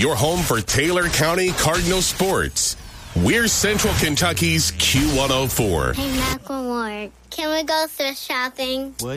your home for Taylor County Cardinal sports. We're Central Kentucky's Q104. Hey, Macklemore, can we go thrift shopping? What?